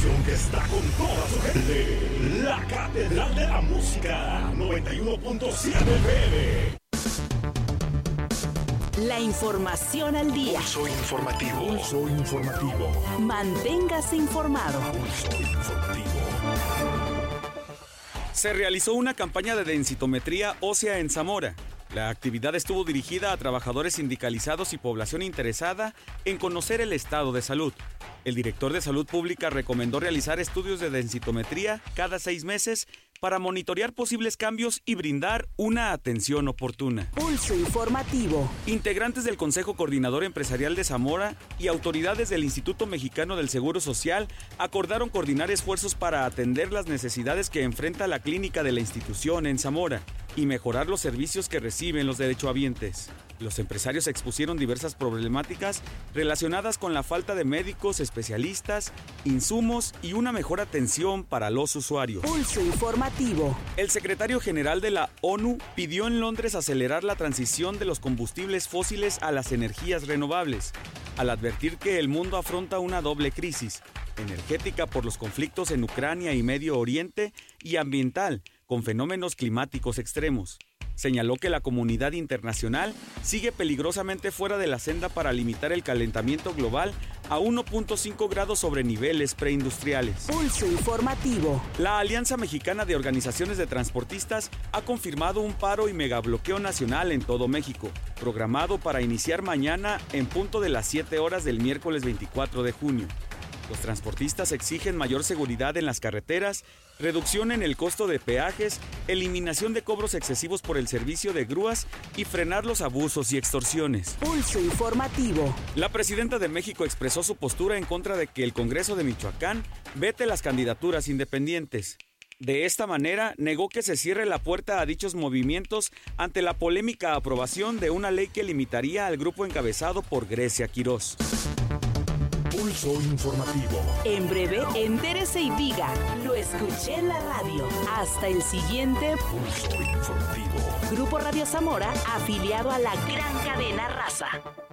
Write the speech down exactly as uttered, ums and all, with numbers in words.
estación que está con toda su gente. La Catedral de la Música, noventa y uno punto siete F M. La información al día. Pulso informativo. Pulso informativo. Manténgase informado. Pulso informativo. Se realizó una campaña de densitometría ósea en Zamora. La actividad estuvo dirigida a trabajadores sindicalizados y población interesada en conocer el estado de salud. El director de Salud Pública recomendó realizar estudios de densitometría cada seis meses para monitorear posibles cambios y brindar una atención oportuna. Pulso informativo. Integrantes del Consejo Coordinador Empresarial de Zamora y autoridades del Instituto Mexicano del Seguro Social acordaron coordinar esfuerzos para atender las necesidades que enfrenta la clínica de la institución en Zamora y mejorar los servicios que reciben los derechohabientes. Los empresarios expusieron diversas problemáticas relacionadas con la falta de médicos, especialistas, insumos y una mejor atención para los usuarios. Pulso informativo. El secretario general de la ONU pidió en Londres acelerar la transición de los combustibles fósiles a las energías renovables, al advertir que el mundo afronta una doble crisis, energética por los conflictos en Ucrania y Medio Oriente y ambiental, con fenómenos climáticos extremos. Señaló que la comunidad internacional sigue peligrosamente fuera de la senda para limitar el calentamiento global a uno punto cinco grados sobre niveles preindustriales. Pulso informativo. La Alianza Mexicana de Organizaciones de Transportistas ha confirmado un paro y megabloqueo nacional en todo México, programado para iniciar mañana en punto de las siete horas del miércoles veinticuatro de junio. Los transportistas exigen mayor seguridad en las carreteras, reducción en el costo de peajes, eliminación de cobros excesivos por el servicio de grúas y frenar los abusos y extorsiones. Pulso informativo. La presidenta de México expresó su postura en contra de que el Congreso de Michoacán vete las candidaturas independientes. De esta manera, negó que se cierre la puerta a dichos movimientos ante la polémica aprobación de una ley que limitaría al grupo encabezado por Grecia Quirós. Pulso informativo. En breve, entérese y diga, lo escuché en la radio. Hasta el siguiente Pulso informativo. Grupo Radio Zamora, afiliado a la gran cadena Raza.